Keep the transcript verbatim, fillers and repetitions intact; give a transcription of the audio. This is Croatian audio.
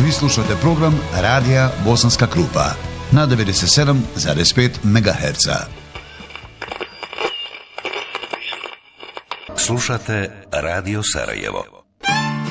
Vi slušate program Radija Bosanska Krupa na devedeset sedam zarez pet megaherca. Slušate Radio Sarajevo.